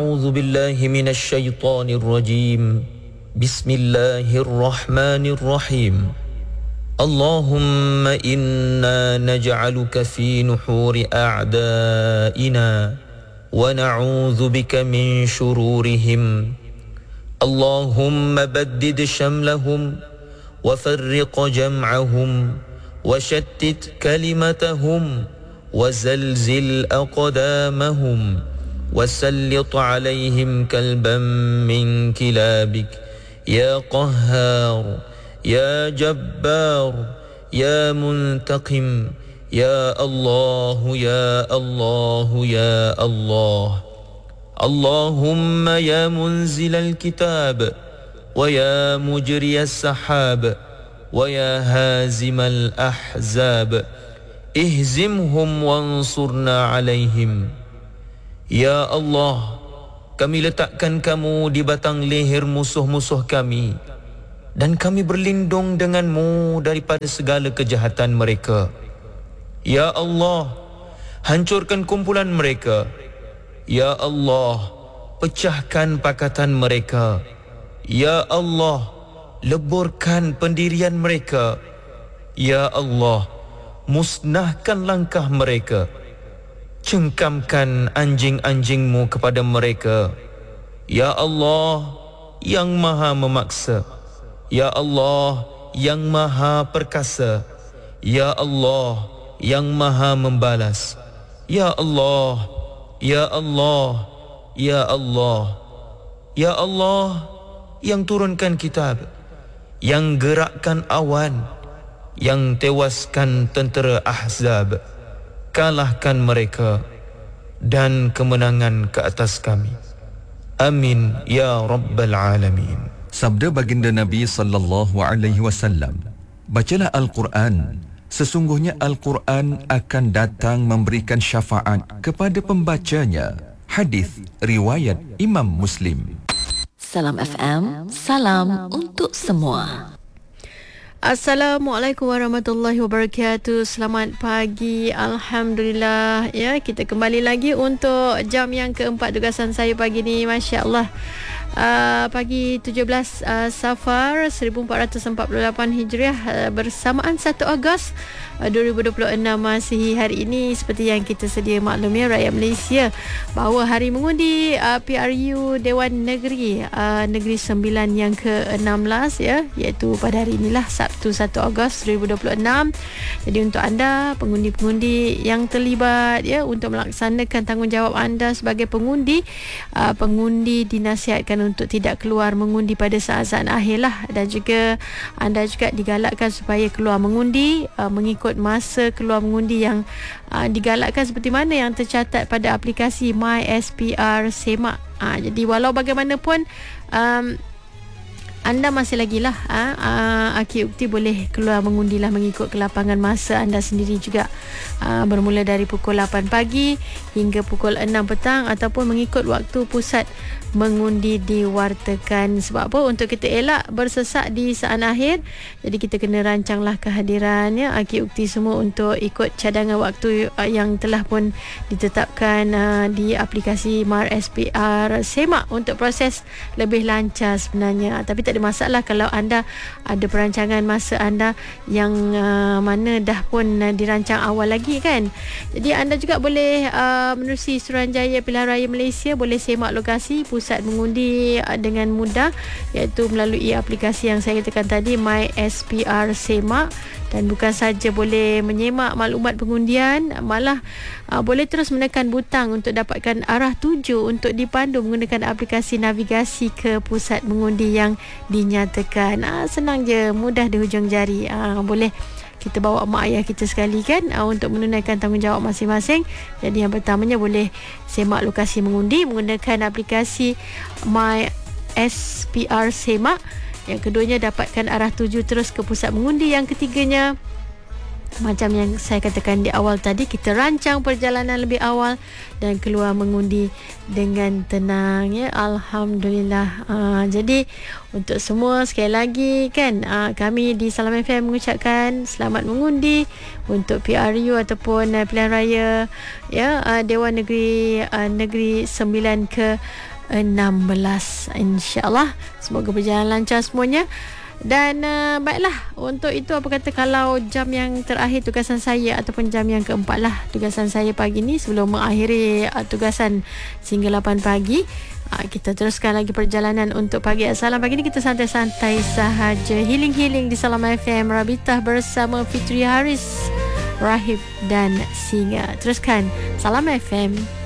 أعوذ بالله من الشيطان الرجيم بسم الله الرحمن الرحيم اللهم إنا نجعلك في نحور أعدائنا ونعوذ بك من شرورهم اللهم بدد شملهم وفرق جمعهم وشتت كلمتهم وزلزل أقدامهم وسلط عليهم كلبا من كلابك يا قهار يا جبار يا منتقم يا الله يا الله يا الله اللهم يا منزل الكتاب ويا مجري السحاب ويا هازم الأحزاب اهزمهم وانصرنا عليهم Ya Allah, kami letakkan kamu di batang leher musuh-musuh kami dan kami berlindung denganmu daripada segala kejahatan mereka. Ya Allah, hancurkan kumpulan mereka. Ya Allah, pecahkan pakatan mereka. Ya Allah, leburkan pendirian mereka. Ya Allah, musnahkan langkah mereka. Cengkamkan anjing-anjingmu kepada mereka. Ya Allah, yang maha memaksa. Ya Allah, yang maha perkasa. Ya Allah, yang maha membalas. Ya Allah, Ya Allah, Ya Allah, Ya Allah, yang turunkan kitab, yang gerakkan awan, yang tewaskan tentera Ahzab. Kalahkan mereka dan kemenangan ke atas kami. Amin ya rabbal alamin. Sabda baginda Nabi sallallahu alaihi wasallam, bacalah Al-Quran, sesungguhnya Al-Quran akan datang memberikan syafaat kepada pembacanya. Hadis riwayat Imam Muslim. Salam FM, salam untuk semua. Assalamualaikum warahmatullahi wabarakatuh. Selamat pagi. Alhamdulillah ya, kita kembali lagi untuk jam yang keempat tugasan saya pagi ni. Masya-Allah. Pagi 17 Safar 1448 Hijriah bersamaan 1 Ogos 2026 Masihi. Hari ini seperti yang kita sedia maklum ya, rakyat Malaysia, bahawa hari mengundi PRU Dewan Negeri Negeri Sembilan yang ke-16 ya, iaitu pada hari inilah Sabtu 1 Ogos 2026. Jadi untuk anda pengundi-pengundi yang terlibat ya, untuk melaksanakan tanggungjawab anda sebagai pengundi, pengundi dinasihatkan untuk tidak keluar mengundi pada saat-saat akhir lah, dan juga anda juga digalakkan supaya keluar mengundi mengikut masa keluar mengundi yang digalakkan seperti mana yang tercatat pada aplikasi MySPR Semak. Jadi walau bagaimanapun anda masih lagi lah Akhi Ukti boleh keluar mengundilah mengikut kelapangan masa anda sendiri juga, bermula dari pukul 8 pagi hingga pukul 6 petang, ataupun mengikut waktu pusat mengundi diwartakan. Sebab apa? Untuk kita elak bersesak di saat akhir, jadi kita kena rancanglah kehadirannya Akhi Ukti semua untuk ikut cadangan waktu yang telah pun ditetapkan di aplikasi MySPR Semak untuk proses lebih lancar sebenarnya. Tapi tak ada masalah kalau anda ada perancangan masa anda yang mana dah pun dirancang awal lagi kan. Jadi anda juga boleh menerusi Suruhanjaya Pilihan Raya Malaysia, boleh semak lokasi pusat mengundi dengan mudah, iaitu melalui aplikasi yang saya katakan tadi, MySPR Semak. Dan bukan saja boleh menyemak maklumat pengundian, malah boleh terus menekan butang untuk dapatkan arah tuju untuk dipandu menggunakan aplikasi navigasi ke pusat mengundi yang dinyatakan. Senang je, mudah di hujung jari. Boleh kita bawa mak ayah kita sekali kan untuk menunaikan tanggungjawab masing-masing. Jadi yang pertamanya boleh semak lokasi mengundi menggunakan aplikasi MySPR Semak. Yang keduanya, dapatkan arah tuju terus ke pusat mengundi. Yang ketiganya, macam yang saya katakan di awal tadi, kita rancang perjalanan lebih awal dan keluar mengundi dengan tenang ya. Alhamdulillah. Jadi untuk semua sekali lagi kan, kami di Salam FM mengucapkan selamat mengundi untuk PRU ataupun pilihan raya ya, Dewan Negeri Negeri 9 ke 16. InsyaAllah semoga berjalan lancar semuanya. Dan baiklah, untuk itu apa kata kalau jam yang terakhir tugasan saya ataupun jam yang keempat lah tugasan saya pagi ni sebelum mengakhiri tugasan sehingga 8 pagi, kita teruskan lagi perjalanan untuk pagi Salam. Pagi ni kita santai-santai sahaja, healing-healing di Salam FM. Rabitah bersama Fitri Haris, Rahib dan Singa. Teruskan Salam FM.